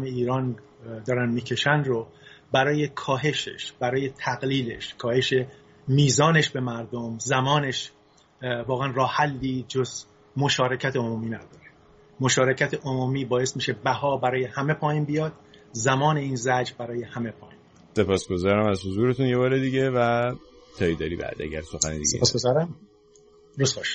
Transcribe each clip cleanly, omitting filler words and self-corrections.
مردم ایران دارن میکشن رو برای کاهشش، برای تقلیلش، کاهش میزانش به مردم، زمانش واقعا راه حلی جز مشارکت عمومی نداره. مشارکت عمومی باعث میشه بها برای همه پایین بیاد، زمان این زجر برای همه پایین. سپاسگزارم از حضورتون یه بار دیگه و تایی داری بعد اگر سخن دیگه. سپاسگزارم. روز خوش.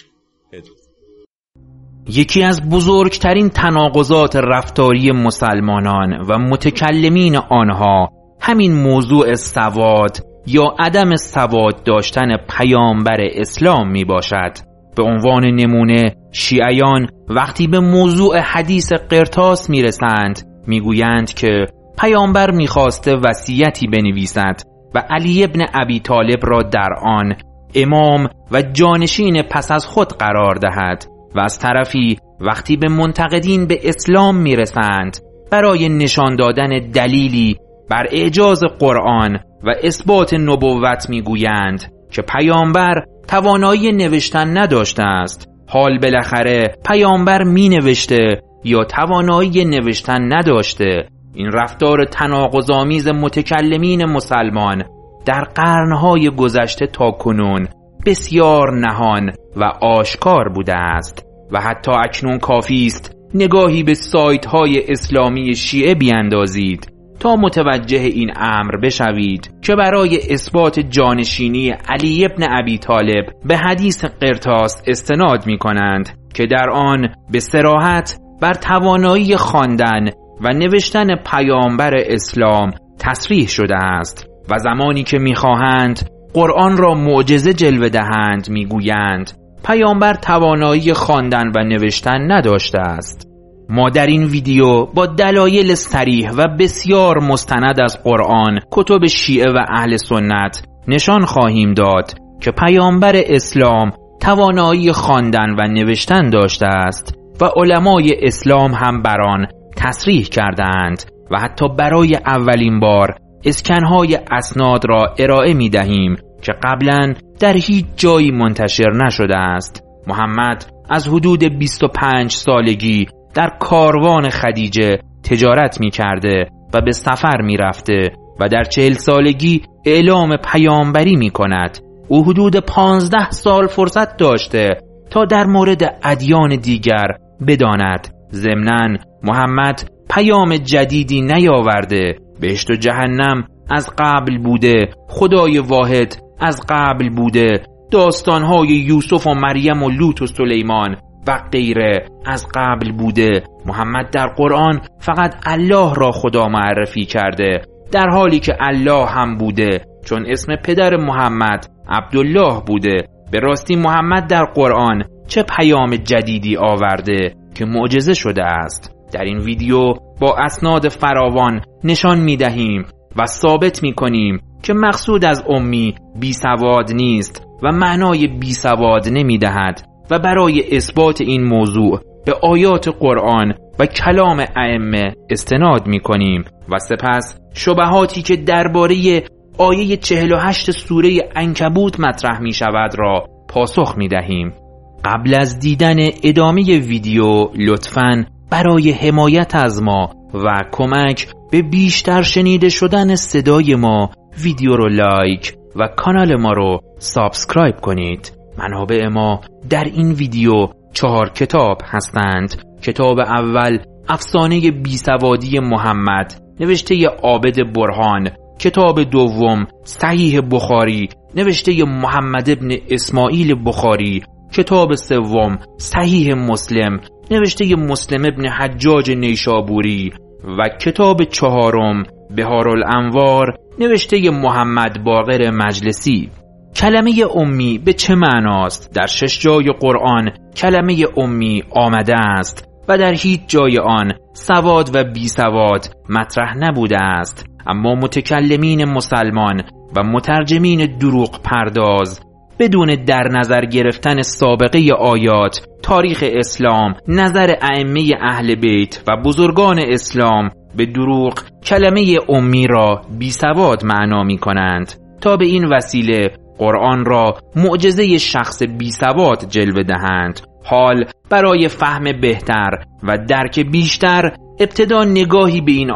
یکی از بزرگترین تناقضات رفتاری مسلمانان و متکلمین آنها همین موضوع سواد یا عدم سواد داشتن پیامبر اسلام می باشد. به عنوان نمونه شیعیان وقتی به موضوع حدیث قرطاس می رسند می گویند که پیامبر می خواسته وصیتی بنویسد و علی ابن ابی طالب را در آن امام و جانشین پس از خود قرار دهد و از طرفی وقتی به منتقدین به اسلام می رسند برای نشان دادن دلیلی بر اعجاز قرآن و اثبات نبوت می گویند که پیامبر توانایی نوشتن نداشته است. حال بالاخره پیامبر می نوشته یا توانایی نوشتن نداشته. این رفتار تناقض‌آمیز متکلمین مسلمان در قرنهای گذشته تا کنون بسیار نهان و آشکار بوده است و حتی اکنون کافی است نگاهی به سایت‌های اسلامی شیعه بیاندازید تا متوجه این امر بشوید که برای اثبات جانشینی علی ابن ابی طالب به حدیث قرطاس استناد می‌کنند که در آن به صراحت بر توانایی خواندن و نوشتن پیامبر اسلام تصریح شده است و زمانی که می‌خواهند قرآن را معجزه جلوه دهند می‌گویند پیامبر توانایی خواندن و نوشتن نداشته است. ما در این ویدیو با دلایل صریح و بسیار مستند از قرآن، کتب شیعه و اهل سنت نشان خواهیم داد که پیامبر اسلام توانایی خواندن و نوشتن داشته است و علمای اسلام هم بر آن تصریح کردند و حتی برای اولین بار اسکنهای اسناد را ارائه می دهیم که قبلا در هیچ جایی منتشر نشده است. محمد از حدود 25 سالگی در کاروان خدیجه تجارت می کرده و به سفر می رفته و در 40 سالگی اعلام پیامبری می کند. او حدود 15 سال فرصت داشته تا در مورد ادیان دیگر بداند. ضمناً محمد پیام جدیدی نیاورده. بهشت و جهنم از قبل بوده، خدای واحد از قبل بوده، داستانهای یوسف و مریم و لوط و سلیمان و غیره از قبل بوده. محمد در قرآن فقط الله را خدا معرفی کرده، در حالی که الله هم بوده، چون اسم پدر محمد عبدالله بوده. به راستی محمد در قرآن چه پیام جدیدی آورده که معجزه شده است؟ در این ویدیو با اسناد فراوان نشان می دهیم و ثابت می کنیم که مقصود از امی بی سواد نیست و معنای بی سواد نمی دهد و برای اثبات این موضوع به آیات قرآن و کلام ائمه استناد می کنیم و سپس شبهاتی که درباره آیه 48 سوره عنکبوت مطرح می شود را پاسخ می دهیم. قبل از دیدن ادامه ویدیو لطفاً برای حمایت از ما و کمک به بیشتر شنیده شدن صدای ما ویدیو رو لایک و کانال ما رو سابسکرایب کنید. منابع ما در این ویدیو 4 کتاب هستند. کتاب اول افسانه بیسوادی محمد نوشته عابد برهان، کتاب دوم صحیح بخاری نوشته محمد ابن اسماعیل بخاری، کتاب سوم صحیح مسلم نوشته مسلم ابن حجاج نیشابوری و کتاب چهارم بهارالانوار نوشته محمد باقر مجلسی. کلمه امی به چه معناست؟ در 6 جای قرآن کلمه امی آمده است و در هیچ جای آن سواد و بی سواد مطرح نبوده است. اما متکلمین مسلمان و مترجمین دروغ پرداز بدون در نظر گرفتن سابقه آیات، تاریخ اسلام، نظر ائمه اهل بیت و بزرگان اسلام به دروغ کلمه امی را بی سواد معنا می کنند تا به این وسیله قرآن را معجزه شخص بی سواد جلوه دهند. حال برای فهم بهتر و درک بیشتر ابتدا نگاهی به این